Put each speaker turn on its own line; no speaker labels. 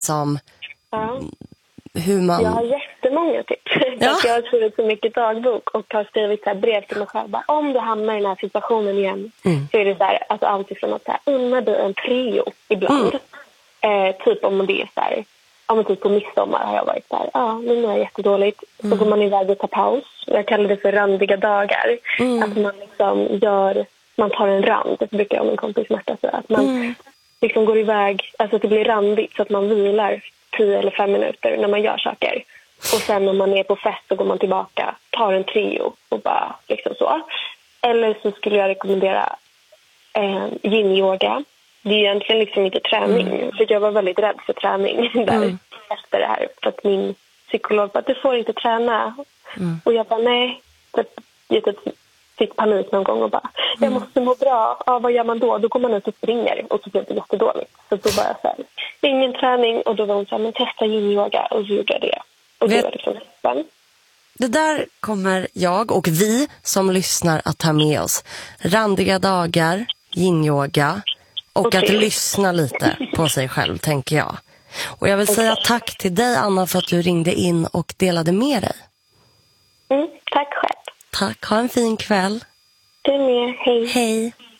som
Ja.
hur man...
Jag har jättemånga tips.
Ja.
Jag har skrivit så mycket dagbok och har skrivit så här brev till mig själv. Bara, om du hamnar i den här situationen igen så är det så här, alltså alltid från att unna dig en trio ibland. Typ om det är så här, om typ på midsommar har jag varit så här, nu är jag jättedåligt. Så går man iväg och tar paus. Jag kallar det för randiga dagar. Att man liksom man tar en rand, det brukar jag och min kompis Märta säga. Att man liksom går iväg, alltså att det blir randigt så att man vilar 10 eller 5 minuter när man gör saker. Och sen när man är på fest så går man tillbaka, tar en trio och bara liksom så. Eller så skulle jag rekommendera yin-yoga. Det är egentligen liksom inte träning. För jag var väldigt rädd för träning där efter det här. För att min psykolog bara, du får inte träna. Och jag bara, nej. Jag fick panik någon gång och bara, jag måste må bra. Ja, vad gör man då? Då går man ut och springer och så blir det jättedåligt. Så då bara så här, ingen träning. Och då var hon så här, men testa yin-yoga. Och så gjorde jag det. Och det var liksom nästan.
Det där kommer jag och vi som lyssnar att ta med oss. Randiga dagar, yin-yoga och att lyssna lite på sig själv, tänker jag. Och jag vill säga tack till dig, Anna, för att du ringde in och delade med dig.
Tack själv.
Tack, ha en fin kväll.
Du med, hej.
Hej.